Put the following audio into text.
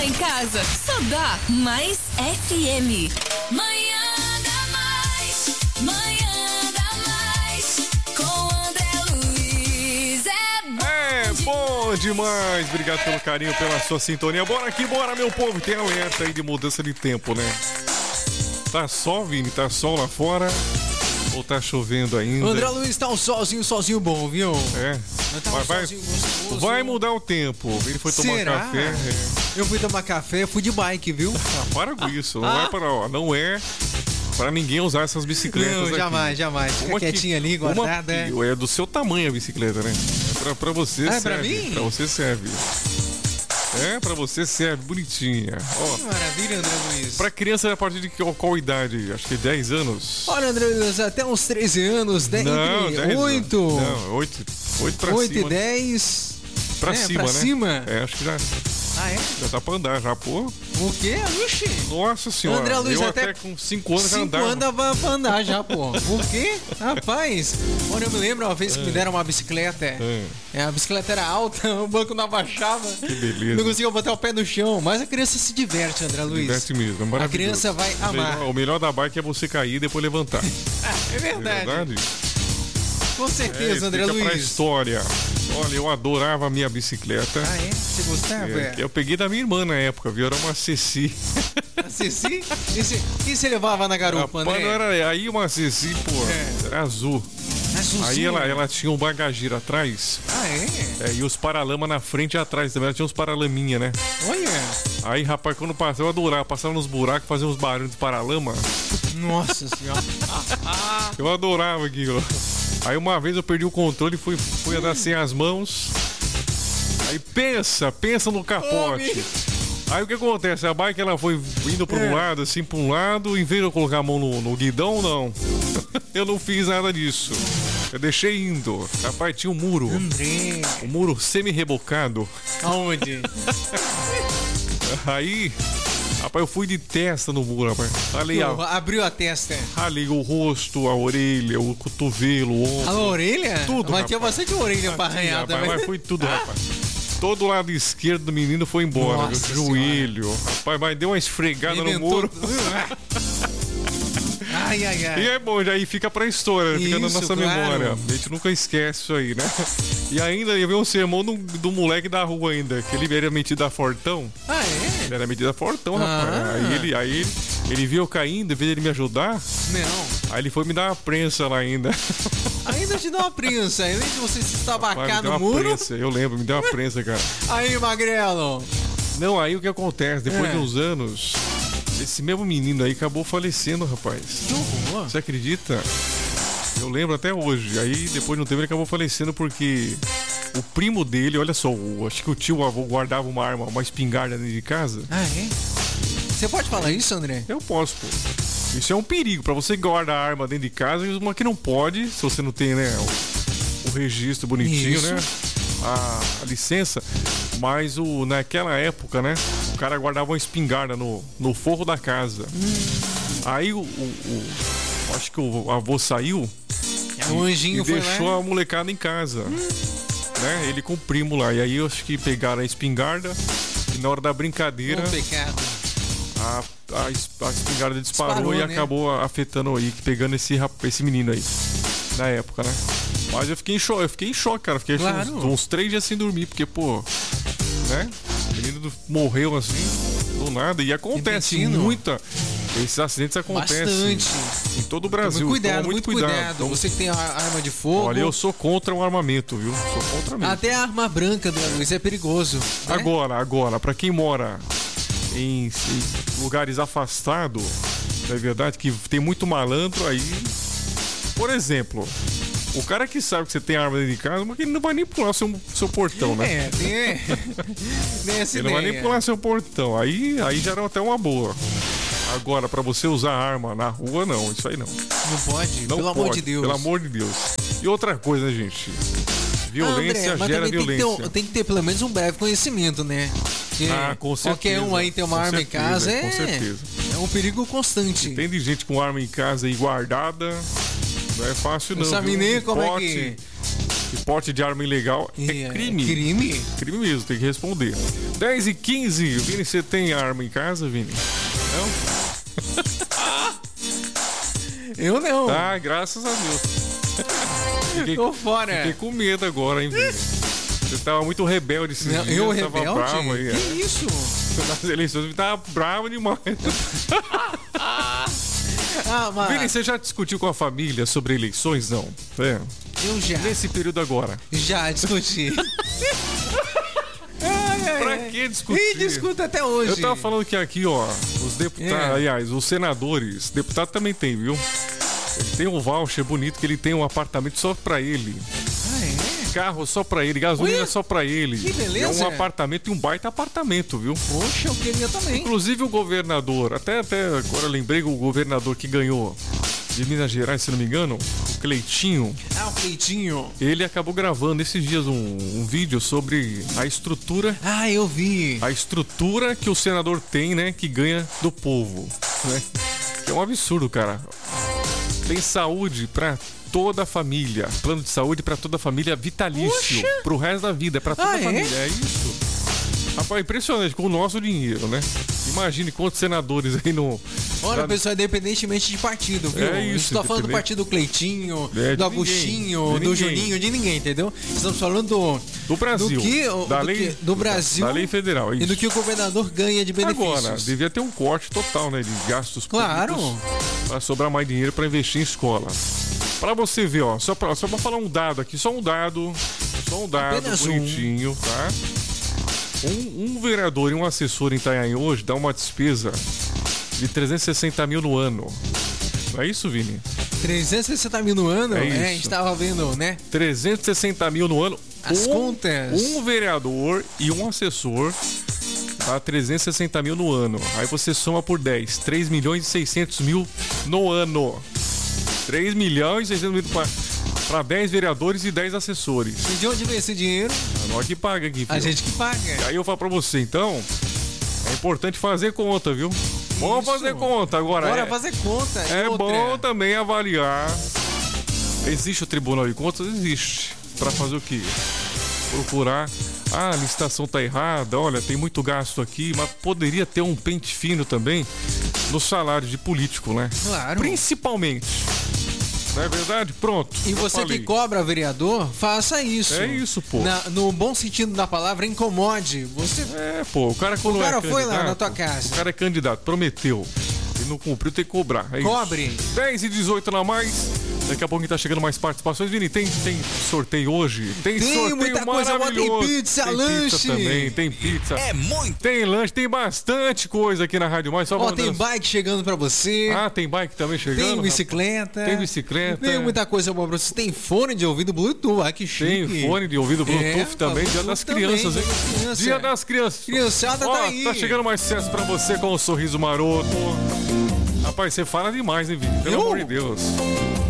em casa, só dá Mais FM. Manhã da Mais, manhã da Mais, com André Luiz. É bom demais. Obrigado pelo carinho, pela sua sintonia. Bora aqui, bora, meu povo. Tem alerta aí de mudança de tempo, né? Tá sol, Vini? Tá sol lá fora? Ou tá chovendo ainda? O André Luiz tá um solzinho bom, viu? É. Tá um solzinho gostoso. Vai mudar o tempo. Ele foi tomar café. É. Eu fui tomar café, fui de bike, viu? Ah, para com isso. Não é para, ó, não é para ninguém usar essas bicicletas. Não, aqui. jamais. Fica quietinha ali, guardada. É do seu tamanho a bicicleta, né? É pra você serve. É pra mim? Pra você serve. É, pra você serve, bonitinha. Ó, que maravilha, André Luiz. Pra criança, a partir de qual idade? Acho que 10 anos. Olha, André Luiz, até uns 13 anos, 10, não, 10 8. Não, 8 pra 8 cima. E 10. Pra cima, pra né? cima? É, acho que já. Ah, é? Já dá pra andar, já, pô. O quê? Oxi. Nossa senhora. André Luiz eu até com 5 anos já 5 andava. anos dava pra andar já, pô. O quê? Rapaz, olha, eu me lembro uma vez que me deram uma bicicleta. A bicicleta era alta, o banco não abaixava. Que beleza. Não conseguia botar o pé no chão. Mas a criança se diverte, André Luiz. Diverte mesmo, é maravilhoso. A criança vai amar. O melhor da bike é você cair e depois levantar. É verdade. É verdade? Com certeza, André fica Luiz. Pra história. Olha, eu adorava a minha bicicleta. Ah, é? Você gostava? Eu peguei da minha irmã na época, viu? Era uma Ceci. A Ceci? Quem você levava na garupa, Rapaz, André? não era, aí uma Ceci, pô, era azul. Aí ela tinha um bagageiro atrás. Ah, é? E os paralamas na frente e atrás também. Ela tinha uns paralaminha, né? Olha. Aí, rapaz, quando passava, eu adorava. Passava nos buracos, fazia uns barulhos de paralama. Nossa senhora. Eu adorava aquilo. Aí uma vez eu perdi o controle, fui andar sem as mãos. Aí pensa no capote. Aí o que acontece? A bike ela foi indo para um lado, assim, para um lado. Em vez de eu colocar a mão no guidão, não. Eu não fiz nada disso. Eu deixei indo. Rapaz, tinha um muro. André. Um muro semi-rebocado. Aonde? Aí, rapaz, eu fui de testa no muro, rapaz. Abriu a testa. Ali o rosto, a orelha, o cotovelo, o ombro. A orelha? Tudo, mas tinha bastante orelha pra arranhar também. Mas foi tudo, rapaz. Todo o lado esquerdo do menino foi embora. Nossa joelho. Rapaz, mas deu uma esfregada no muro. Ai. E é bom, já aí fica pra história, fica na nossa memória. A gente nunca esquece isso aí, né? E ainda ia ver um sermão do moleque da rua ainda, que ele era metido a fortão. Ah, é? Ele era metido a fortão, rapaz. Aí ele viu eu caindo, em vez de ele me ajudar. Não. Aí ele foi me dar uma prensa lá ainda. Ainda te deu uma prensa, além de você se estabacar no muro. Prensa, eu lembro, me deu uma prensa, cara. Aí, Magrelo. Não, aí o que acontece? Depois de uns anos, esse mesmo menino aí acabou falecendo, rapaz. Que horror. Você acredita? Eu lembro até hoje. Aí depois de um tempo ele acabou falecendo porque o primo dele, olha só, acho que o tio avô guardava uma arma, uma espingarda dentro de casa. Ah, é? Você pode falar isso, André? Eu posso, pô. Isso é um perigo. Pra você guardar a arma dentro de casa, uma que não pode, se você não tem, né, o registro bonitinho, isso. né? A licença. Mas naquela época, né? O cara guardava uma espingarda no forro da casa. Aí acho que o avô saiu o anjinho e foi deixou lá. a molecada em casa. Né? Ele com o primo lá. E aí eu acho que pegaram a espingarda e na hora da brincadeira. Pecado. A espingarda disparou e né? acabou afetando aí, pegando esse menino aí. Na época, né? Mas eu fiquei em choque, cara. Fiquei uns 3 dias sem dormir, porque, pô, né? O menino morreu assim, do nada. E acontece esses acidentes acontecem. Bastante. Em todo o Brasil. Muito cuidado. Então, você que tem a arma de fogo. Olha, eu sou contra o armamento, viu? Sou contra mesmo. Até a arma branca, Luiz, é perigoso. Né? Agora, pra quem mora em lugares afastados, não é verdade que tem muito malandro aí. Por exemplo, o cara que sabe que você tem arma dentro de casa, mas ele não vai nem pular seu portão, né? Ele não vai nem pular seu portão. Aí já era até uma boa. Agora, pra você usar arma na rua, não. Isso aí não. Não pode? Pelo amor de Deus. Pelo amor de Deus. E outra coisa, gente. Violência André, gera violência. Tem que ter pelo menos um breve conhecimento, né? Com certeza. Qualquer um aí tem uma arma em casa com certeza. É um perigo constante. Tem de gente com arma em casa aí guardada. Não é fácil, não. Não sabe nem como é que. E porte de arma ilegal é crime. Crime? Crime mesmo, tem que responder. 10h15. Vini, você tem arma em casa, Vini? Não? Eu não. Ah, graças a Deus. Tô fora. Fiquei com medo agora, hein, Vini? Você tava muito rebelde esses dias. Eu tava rebelde? bravo aí. Que isso? Nas eleições você tava bravo demais. Mas... Vini, você já discutiu com a família sobre eleições, não? É. Eu já. Nesse período agora. Já discuti. Pra que discutir? E discuto até hoje. Eu tava falando que aqui, ó, os deputados, aliás, os senadores, deputado também tem, viu? Ele tem um voucher bonito que ele tem um apartamento só pra ele. Carro só pra ele, gasolina só pra ele. Que beleza. É um apartamento e um baita apartamento, viu? Poxa, eu queria também. Inclusive o governador, até agora lembrei o governador que ganhou de Minas Gerais, se não me engano, o Cleitinho. O Cleitinho. Ele acabou gravando esses dias um vídeo sobre a estrutura. Eu vi. A estrutura que o senador tem, né, que ganha do povo, né? Que é um absurdo, cara. Tem saúde pra toda a família. Plano de saúde pra toda a família vitalício. Puxa. Pro resto da vida, pra toda a família. É isso. Rapaz, impressionante, com o nosso dinheiro, né? Imagine quantos senadores aí no... Olha, pessoal, independentemente de partido, viu? É isso. Não tô falando do partido do Cleitinho, de do Agostinho, ninguém, do Juninho, de ninguém, entendeu? Estamos falando do Brasil. Do Brasil. Da lei federal, isso. E do que o governador ganha de benefícios. Agora, devia ter um corte total, né? De gastos claro. públicos. Pra sobrar mais dinheiro pra investir em escola. Pra você ver, ó, só pra falar um dado aqui, só um dado apenas bonitinho, tá? Um vereador e um assessor em Itanhaém hoje dá uma despesa de 360 mil no ano. Não é isso, Vini? 360 mil no ano? É isso. A gente tava vendo, né? 360 mil no ano. As contas. Um vereador e um assessor dá 360 mil no ano. Aí você soma por 10, 3 milhões e 600 mil no ano. 3 milhões e 600 mil para 10 vereadores e 10 assessores. E de onde vem esse dinheiro? É nós que paga aqui, filho. A gente que paga. E aí eu falo pra você, então, é importante fazer conta, viu? Vamos fazer conta agora. Bora fazer conta. É bom também avaliar. Existe o Tribunal de Contas? Existe. Pra fazer o quê? Procurar. A licitação tá errada, olha, tem muito gasto aqui, mas poderia ter um pente fino também no salário de político, né? Claro. Principalmente. Não é verdade? Pronto. E você que cobra vereador, faça isso. É isso, pô. No bom sentido da palavra, incomode. Você... o cara quando o cara foi lá na tua casa. O cara é candidato, prometeu. E não cumpriu, tem que cobrar. É cobre. Isso. 10h18 na mais. Daqui a pouco tá chegando mais participações. Vini, tem sorteio hoje? Tem sorteio muita coisa boa, tem pizza, tem lanche. Pizza também, tem pizza. É muito. Tem lanche, tem bastante coisa aqui na Rádio Mais. Só tem bike chegando pra você. Tem bike também chegando. Tem bicicleta. Tem bicicleta. Tem muita coisa boa pra você. Tem fone de ouvido Bluetooth. Que chique. Tem fone de ouvido Bluetooth também. Dia das Crianças, hein? Dia das Crianças. Criançada tá aí. Tá chegando mais sucesso pra você com o sorriso maroto. Rapaz, você fala demais, hein, Vini? Pelo amor de Deus.